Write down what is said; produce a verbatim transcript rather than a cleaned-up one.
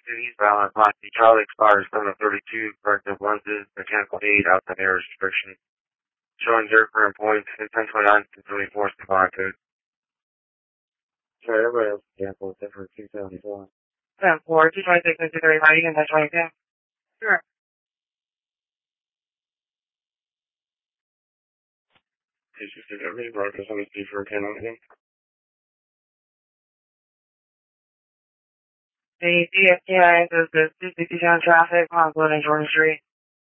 Cities, Valent Ponte, Charlie expires seven thirty-two, corrective lenses, mechanical aid, outside air restriction. Showing zero current points, ten twenty-nine, ten twenty-four, Savannah code. Sorry, everybody else is example except for two seventy-four. ten four, two twenty-six, two thirty, ready, and ten twenty-two. Sure. two sixty, every broadcast on the speed for a ten on him. The D S T I says the two sixty-seven traffic on Floating Jordan Street.